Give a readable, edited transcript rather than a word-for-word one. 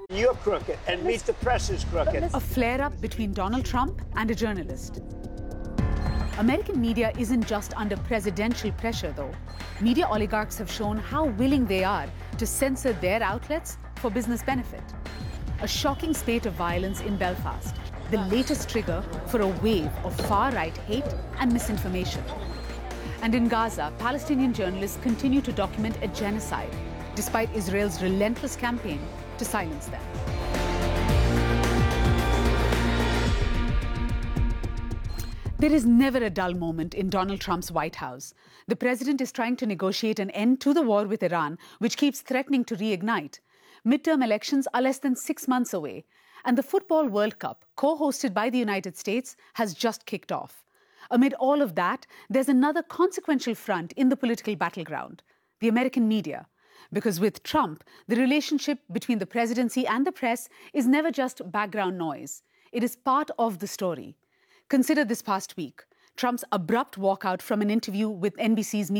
You're crooked, and Meet the Press is crooked. A flare-up between Donald Trump and a journalist. American media isn't just under presidential pressure, though. Media oligarchs have shown how willing they are to censor their outlets for business benefit. A shocking spate of violence in Belfast, the latest trigger for a wave of far-right hate and misinformation. And in Gaza, Palestinian journalists continue to document a genocide, despite Israel's relentless campaign to silence them. There is never a dull moment in Donald Trump's White House. The president is trying to negotiate an end to the war with Iran, which keeps threatening to reignite. Midterm elections are less than 6 months away, and the Football World Cup, co-hosted by the United States, has just kicked off. Amid all of that, there's another consequential front in the political battleground: the American media. Because with Trump, the relationship between the presidency and the press is never just background noise. It is part of the story. Consider this past week: Trump's abrupt walkout from an interview with NBC's